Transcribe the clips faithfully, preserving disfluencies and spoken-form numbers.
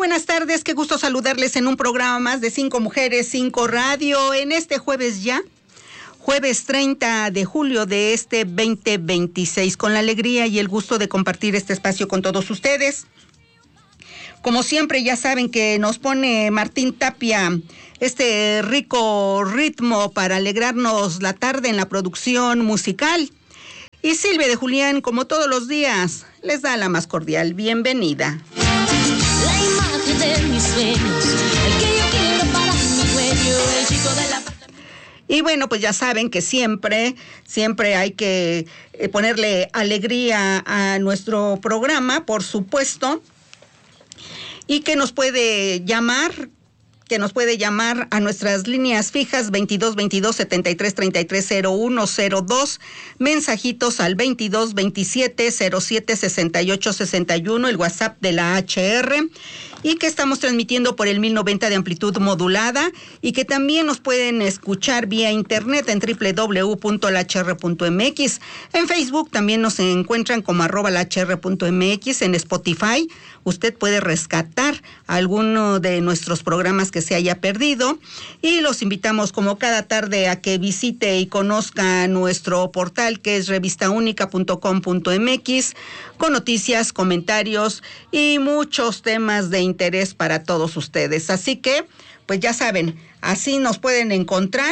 buenas tardes, qué gusto saludarles en un programa más de Cinco Mujeres, Cinco Radio, en este jueves ya, jueves treinta de julio de este veinte veintiséis, con la alegría y el gusto de compartir este espacio con todos ustedes. Como siempre, ya saben que nos pone Martín Tapia este rico ritmo para alegrarnos la tarde en la producción musical. Y Silvia de Julián, como todos los días, les da la más cordial bienvenida. La imagen de mis sueños, el que yo quiero para mi dueño, el chico de la... Y bueno, pues ya saben que siempre, siempre hay que ponerle alegría a nuestro programa, por supuesto, y que nos puede llamar, que nos puede llamar a nuestras líneas fijas veintidós veintidós setenta y tres treinta y tres cero uno cero dos, mensajitos al veintidós veintisiete cero siete sesenta y ocho sesenta y uno, el WhatsApp de la H R, y que estamos transmitiendo por el mil noventa de amplitud modulada, y que también nos pueden escuchar vía internet en doble u doble u doble u punto la h r punto m x. En Facebook también nos encuentran como arroba la h r punto m x. En Spotify usted puede rescatar alguno de nuestros programas que se haya perdido, y los invitamos como cada tarde a que visite y conozca nuestro portal, que es revista única punto com punto m x, con noticias, comentarios y muchos temas de interés para todos ustedes. Así que, pues ya saben, así nos pueden encontrar.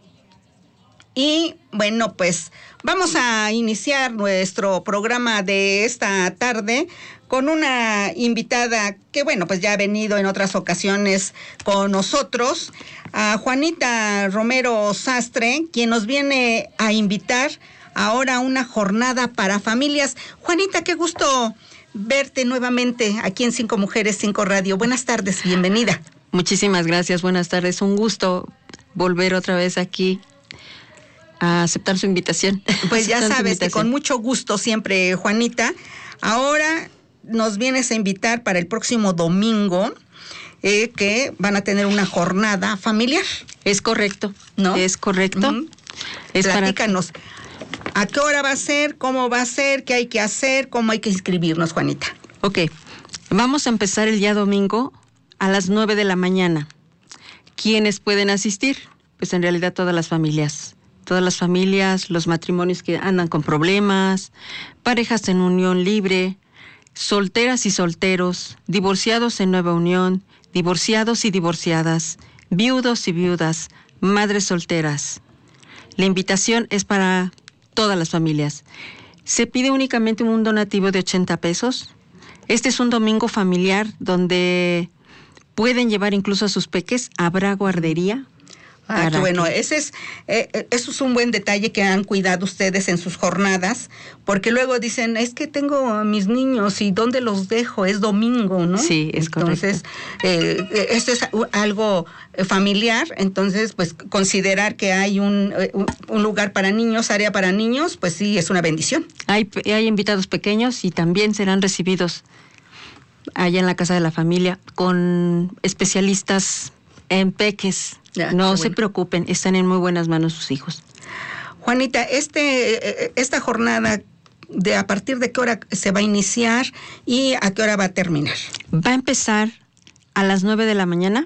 Y bueno, pues vamos a iniciar nuestro programa de esta tarde con una invitada que, bueno, pues ya ha venido en otras ocasiones con nosotros, a Juanita Romero Sastre, quien nos viene a invitar ahora a una jornada para familias. Juanita, qué gusto verte nuevamente aquí en Cinco Mujeres, Cinco Radio. Buenas tardes, bienvenida. Muchísimas gracias, buenas tardes. Un gusto volver otra vez aquí a aceptar su invitación. Pues ya sabes que con mucho gusto siempre, Juanita. Ahora nos vienes a invitar para el próximo domingo, eh, que van a tener una jornada familiar. Es correcto, ¿no? Es correcto. Uh-huh. Es Platícanos, para... ¿a qué hora va a ser? ¿Cómo va a ser? ¿Qué hay que hacer? ¿Cómo hay que inscribirnos, Juanita? Ok, vamos a empezar el día domingo a las nueve de la mañana. ¿Quiénes pueden asistir? Pues en realidad todas las familias. Todas las familias, los matrimonios que andan con problemas, parejas en unión libre, solteras y solteros, divorciados en nueva unión, divorciados y divorciadas, viudos y viudas, madres solteras. La invitación es para todas las familias. Se pide únicamente un donativo de ochenta pesos. Este es un domingo familiar donde pueden llevar incluso a sus peques. Habrá guardería. Ah, qué bueno, ese es, eh, eso es un buen detalle que han cuidado ustedes en sus jornadas, porque luego dicen, es que tengo a mis niños y ¿dónde los dejo? Es domingo, ¿no? Sí, es entonces, correcto. Entonces, eh, esto es algo familiar, entonces, pues, considerar que hay un, un lugar para niños, área para niños, pues sí, es una bendición. Hay, hay invitados pequeños y también serán recibidos allá en la casa de la familia con especialistas en peques. Ya, no se bueno. preocupen, están en muy buenas manos sus hijos. Juanita, este, esta jornada, de a partir de qué hora se va a iniciar y a qué hora va a terminar? Va a empezar a las nueve de la mañana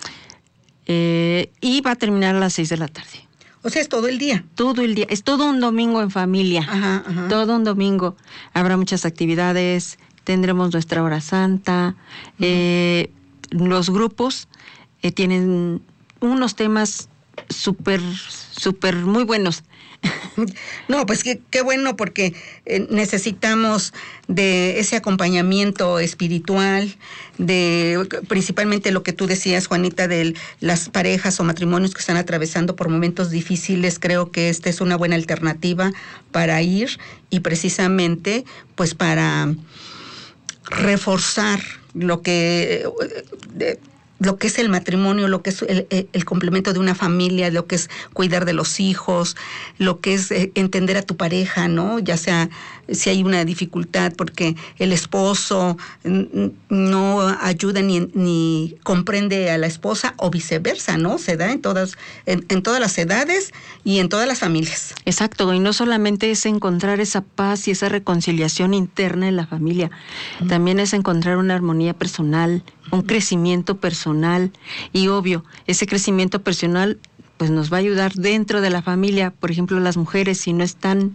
eh, y va a terminar a las seis de la tarde. O sea, es todo el día. Todo el día, es todo un domingo en familia. Ajá, ajá. Todo un domingo. Habrá muchas actividades, tendremos nuestra hora santa, uh-huh. eh, los grupos eh, tienen unos temas súper, súper muy buenos. No, pues qué, qué bueno, porque eh, necesitamos de ese acompañamiento espiritual, de principalmente lo que tú decías, Juanita, de las parejas o matrimonios que están atravesando por momentos difíciles. Creo que esta es una buena alternativa para ir y precisamente pues para reforzar lo que... Eh, lo que es el matrimonio, lo que es el, el, el complemento de una familia, lo que es cuidar de los hijos, lo que es eh, entender a tu pareja, ¿no? Ya sea si hay una dificultad porque el esposo n- no ayuda ni, ni comprende a la esposa o viceversa, ¿no? Se da en todas, en, en todas las edades y en todas las familias. Exacto, y no solamente es encontrar esa paz y esa reconciliación interna en la familia, mm. también es encontrar una armonía personal, un crecimiento personal y obvio, ese crecimiento personal pues nos va a ayudar dentro de la familia. Por ejemplo, las mujeres si no están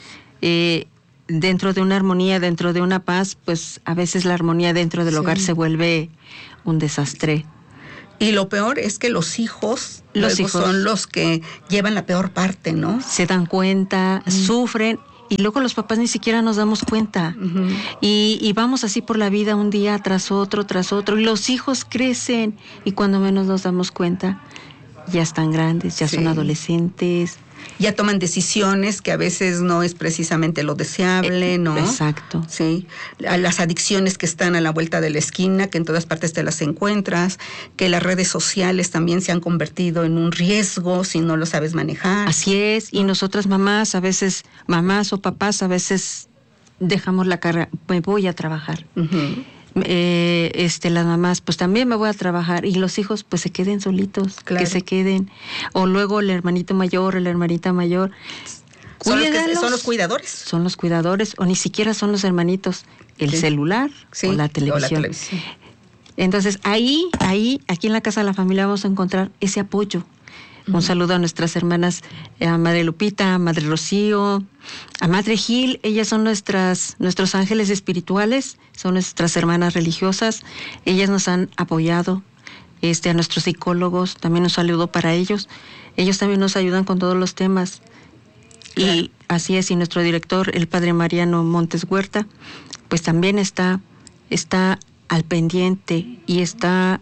eh, dentro de una armonía, dentro de una paz, pues a veces la armonía dentro del sí. hogar se vuelve un desastre. Y lo peor es que los hijos, los hijos son los que llevan la peor parte, ¿no? Se dan cuenta, mm. sufren. Y luego los papás ni siquiera nos damos cuenta. Uh-huh. Y, y vamos así por la vida un día tras otro, tras otro. Y los hijos crecen. Y cuando menos nos damos cuenta, ya están grandes, ya sí. son adolescentes. Ya toman decisiones que a veces no es precisamente lo deseable, ¿no? Exacto. Sí. Las adicciones que están a la vuelta de la esquina, que en todas partes te las encuentras, que las redes sociales también se han convertido en un riesgo si no lo sabes manejar. Así es, y nosotras mamás, a veces, mamás o papás, a veces dejamos la carga, me voy a trabajar. Uh-huh. Eh, este, las mamás, pues también me voy a trabajar, y los hijos pues se queden solitos, claro. que se queden, o luego el hermanito mayor, la hermanita mayor, son los, que, son los cuidadores, son los cuidadores, o ni siquiera son los hermanitos, el sí. celular sí. o la televisión. O la televisión. Entonces ahí, ahí, aquí en la Casa de la Familia vamos a encontrar ese apoyo. Un saludo a nuestras hermanas, a Madre Lupita, a Madre Rocío, a Madre Gil. Ellas son nuestras, nuestros ángeles espirituales, son nuestras hermanas religiosas. Ellas nos han apoyado, este, a nuestros psicólogos, también un saludo para ellos. Ellos también nos ayudan con todos los temas. Claro. Y así es, y nuestro director, el Padre Mariano Montes Huerta, pues también está, está al pendiente y está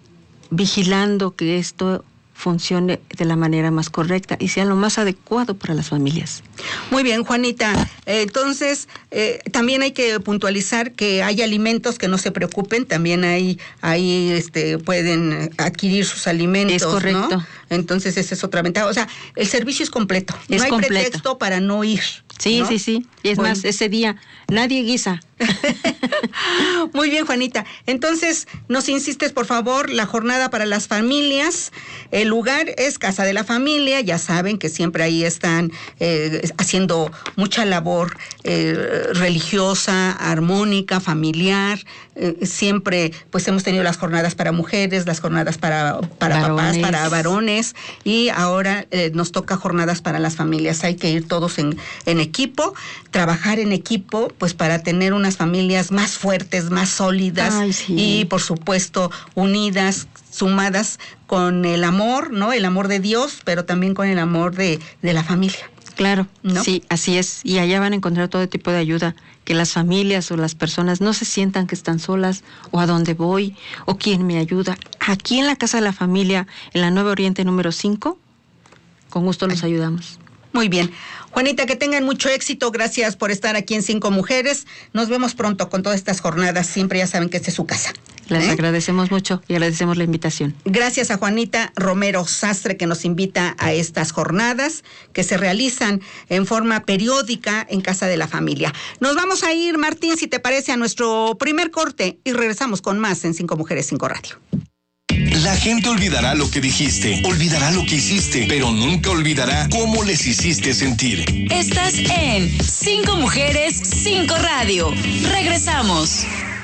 vigilando que esto funcione de la manera más correcta y sea lo más adecuado para las familias. Muy bien, Juanita. Eh, entonces, eh, también hay que puntualizar que hay alimentos que no se preocupen, también hay, hay este, pueden adquirir sus alimentos, es correcto, ¿no? Entonces, esa es otra ventaja. O sea, el servicio es completo. Es no hay completo. pretexto para no ir. Sí, ¿no? sí, sí. Y es bueno. más, ese día nadie guisa. Muy bien, Juanita. Entonces, nos insistes, por favor, la jornada para las familias. El lugar es Casa de la Familia. Ya saben que siempre ahí están eh, haciendo mucha labor eh, religiosa, armónica, familiar. Eh, siempre, pues, hemos tenido las jornadas para mujeres, las jornadas para, para papás, para varones. Y ahora eh, nos toca jornadas para las familias. Hay que ir todos en, en equipo, trabajar en equipo, pues, para tener unas familias más fuertes, más sólidas. Ay, sí. Y por supuesto unidas, sumadas con el amor, ¿no? El amor de Dios, pero también con el amor de, de la familia. Claro, ¿no? Sí, así es. Y allá van a encontrar todo tipo de ayuda, que las familias o las personas no se sientan que están solas, o a dónde voy, o quién me ayuda. Aquí en la Casa de la Familia, en la Nueva Oriente número cinco, con gusto los ayudamos. Muy bien. Juanita, que tengan mucho éxito. Gracias por estar aquí en Cinco Mujeres. Nos vemos pronto con todas estas jornadas. Siempre ya saben que esta es su casa. Les ¿Eh? agradecemos mucho y agradecemos la invitación. Gracias a Juanita Romero Sastre, que nos invita a estas jornadas que se realizan en forma periódica en Casa de la Familia. Nos vamos a ir, Martín, si te parece, a nuestro primer corte y regresamos con más en Cinco Mujeres, Cinco Radio. La gente olvidará lo que dijiste, olvidará lo que hiciste, pero nunca olvidará cómo les hiciste sentir. Estás en Cinco Mujeres, Cinco Radio. Regresamos.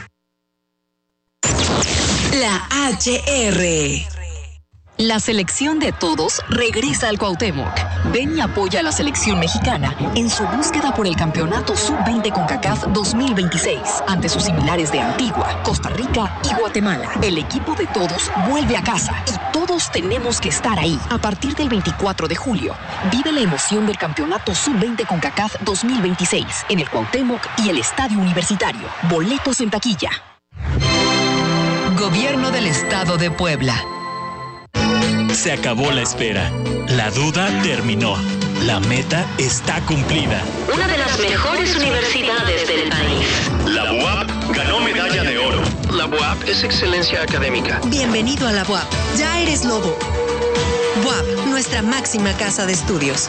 La H R. La selección de todos regresa al Cuauhtémoc. Ven y apoya a la selección mexicana en su búsqueda por el campeonato sub veinte CONCACAF dos mil veintiséis ante sus similares de Antigua, Costa Rica y Guatemala. El equipo de todos vuelve a casa y todos tenemos que estar ahí. A partir del veinticuatro de julio, vive la emoción del campeonato sub veinte CONCACAF dos mil veintiséis en el Cuauhtémoc y el Estadio Universitario. Boletos en taquilla. Gobierno del Estado de Puebla. Se acabó la espera. La duda terminó. La meta está cumplida. Una de las mejores universidades del país. La U A P ganó medalla de oro. La La B U A P es excelencia académica. Bienvenido a la B U A P. Ya eres lobo. B U A P, nuestra máxima casa de estudios.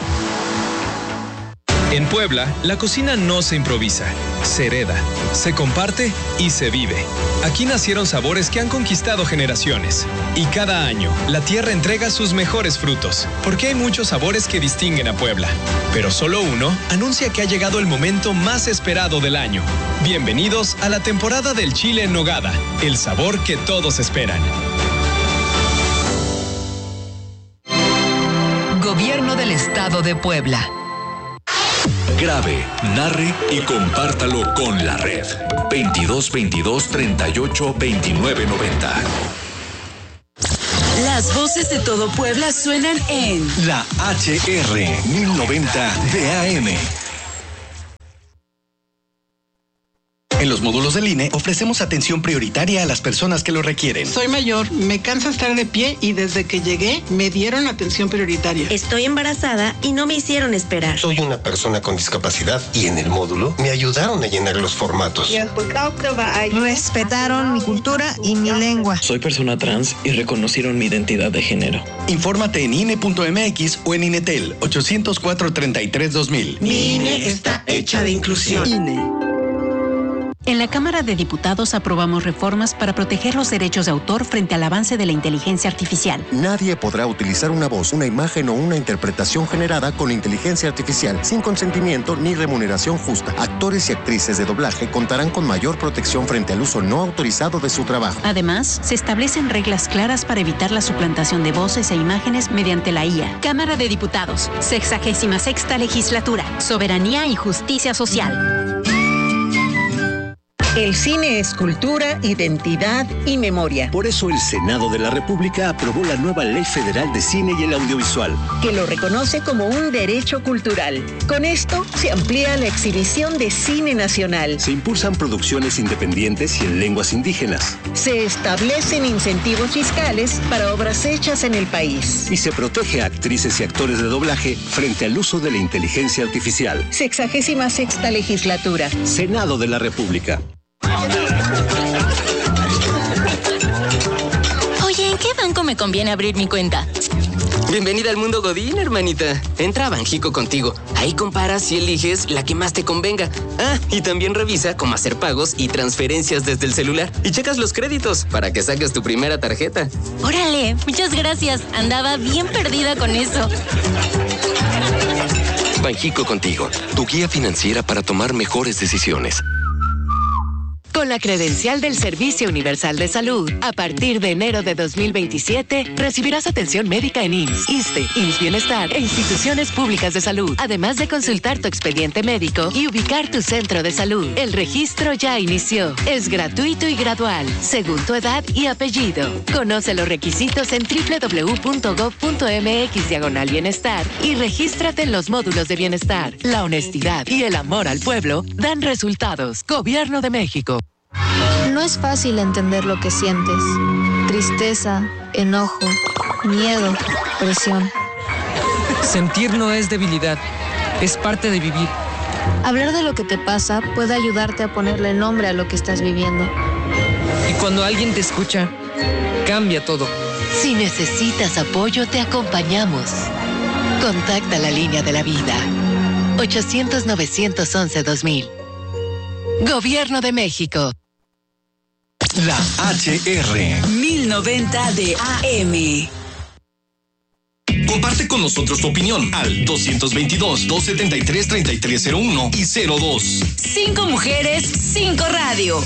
En Puebla, la cocina no se improvisa, se hereda, se comparte y se vive. Aquí nacieron sabores que han conquistado generaciones. Y cada año, la tierra entrega sus mejores frutos, porque hay muchos sabores que distinguen a Puebla. Pero solo uno anuncia que ha llegado el momento más esperado del año. Bienvenidos a la temporada del chile en nogada, el sabor que todos esperan. Gobierno del Estado de Puebla. Grabe, narre y compártalo con la red. veintidós veintidós treinta y ocho veintinueve noventa. Las voces de todo Puebla suenan en La H R mil noventa de A M. En los módulos del I N E ofrecemos atención prioritaria a las personas que lo requieren. Soy mayor, me cansa estar de pie y desde que llegué me dieron atención prioritaria. Estoy embarazada y no me hicieron esperar. Soy una persona con discapacidad y en el módulo me ayudaron a llenar los formatos. Respetaron mi cultura y mi lengua. Soy persona trans y reconocieron mi identidad de género. Infórmate en I N E punto M X o en INETEL ochocientos cuatro treinta y tres dos mil. Mi I N E está hecha de inclusión. I N E. En la Cámara de Diputados aprobamos reformas para proteger los derechos de autor frente al avance de la inteligencia artificial. Nadie podrá utilizar una voz, una imagen o una interpretación generada con inteligencia artificial sin consentimiento ni remuneración justa. Actores y actrices de doblaje contarán con mayor protección frente al uso no autorizado de su trabajo. Además, se establecen reglas claras para evitar la suplantación de voces e imágenes mediante la I A. Cámara de Diputados, sexagésima sexta legislatura, soberanía y justicia social. El cine es cultura, identidad y memoria. Por eso el Senado de la República aprobó la nueva Ley Federal de Cine y el Audiovisual, que lo reconoce como un derecho cultural. Con esto se amplía la exhibición de cine nacional. Se impulsan producciones independientes y en lenguas indígenas. Se establecen incentivos fiscales para obras hechas en el país. Y se protege a actrices y actores de doblaje frente al uso de la inteligencia artificial. Sexagésima sexta legislatura. Senado de la República. Oye, ¿en qué banco me conviene abrir mi cuenta? Bienvenida al mundo Godín, hermanita. Entra a Banjico contigo. Ahí comparas y eliges la que más te convenga. Ah, y también revisa cómo hacer pagos y transferencias desde el celular. Y checas los créditos para que saques tu primera tarjeta. Órale, muchas gracias. Andaba bien perdida con eso. Banjico contigo, tu guía financiera para tomar mejores decisiones. Con la credencial del Servicio Universal de Salud, a partir de enero de dos mil veintisiete, recibirás atención médica en I M S S, ISSSTE, I M S S Bienestar e instituciones públicas de salud, además de consultar tu expediente médico y ubicar tu centro de salud. El registro ya inició. Es gratuito y gradual, según tu edad y apellido. Conoce los requisitos en doble u doble u doble u punto gob punto m x diagonal bienestar y regístrate en los módulos de bienestar. La honestidad y el amor al pueblo dan resultados. Gobierno de México. No es fácil entender lo que sientes. Tristeza, enojo, miedo, presión. Sentir no es debilidad, es parte de vivir. Hablar de lo que te pasa puede ayudarte a ponerle nombre a lo que estás viviendo. Y cuando alguien te escucha, cambia todo. Si necesitas apoyo, te acompañamos. Contacta la línea de la vida. ochocientos, novecientos once, dos mil. Gobierno de México. La H R mil noventa de A M. Comparte con nosotros tu opinión al doscientos veintidós, doscientos setenta y tres, treinta y tres cero uno y cero dos. Cinco mujeres, cinco radio.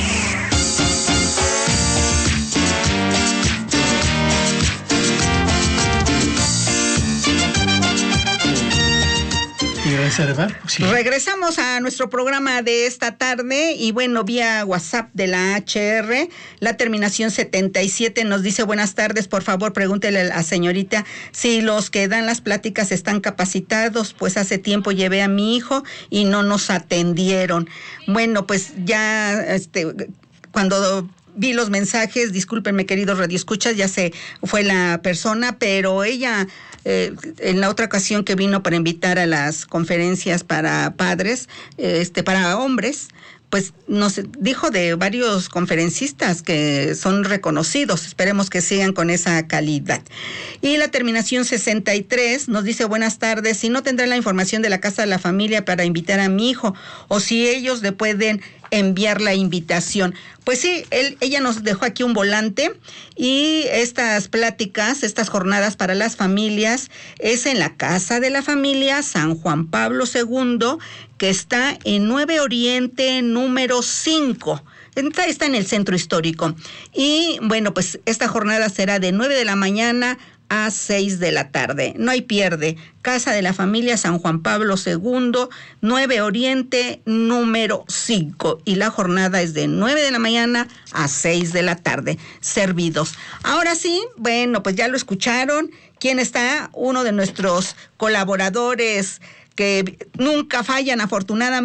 Sí. Regresamos a nuestro programa de esta tarde y bueno, vía WhatsApp de la H R, la terminación setenta y siete nos dice: buenas tardes, por favor pregúntele a la señorita si los que dan las pláticas están capacitados, pues hace tiempo llevé a mi hijo y no nos atendieron. Bueno, pues ya este cuando vi los mensajes, discúlpenme queridos radioescuchas, ya se fue la persona, pero ella eh, en la otra ocasión que vino para invitar a las conferencias para padres, este para hombres, pues nos dijo de varios conferencistas que son reconocidos. Esperemos que sigan con esa calidad. Y la terminación sesenta y tres nos dice: buenas tardes, si no tendrá la información de la Casa de la Familia para invitar a mi hijo, o si ellos le pueden enviar la invitación. Pues sí, él, ella nos dejó aquí un volante, y estas pláticas, estas jornadas para las familias, es en la Casa de la Familia San Juan Pablo segundo, que está en nueve Oriente, número cinco. Está, está en el centro histórico. Y bueno, pues esta jornada será de nueve de la mañana a seis de la tarde. No hay pierde. Casa de la Familia San Juan Pablo segundo, nueve Oriente, número cinco. Y la jornada es de nueve de la mañana a seis de la tarde. Servidos. Ahora sí, bueno, pues ya lo escucharon. ¿Quién está? Uno de nuestros colaboradores que nunca fallan, afortunadamente.